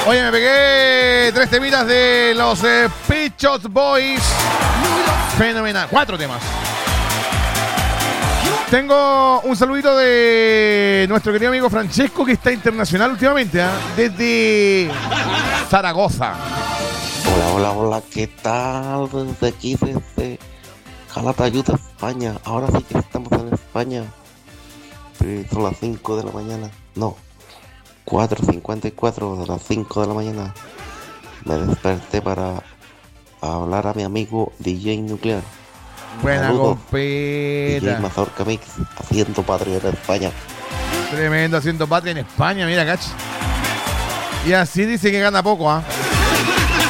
Oye, me pegué 3 temitas de los Pet Shop Boys. Fenomenal. 4 temas. Tengo un saludito de nuestro querido amigo Francesco, que está internacional últimamente, desde Zaragoza. Hola, ¿qué tal? Desde aquí, desde Calatayud, España. Ahora sí que estamos en España. Son las 5 de la mañana. No, 4:54 de las 5 de la mañana. Me desperté para hablar a mi amigo DJ Nuclear. Buena Saludos, competa. DJ Mazorca Mix, haciendo patria en España. Tremendo, haciendo patria en España, mira, cach. Y así dice que gana poco,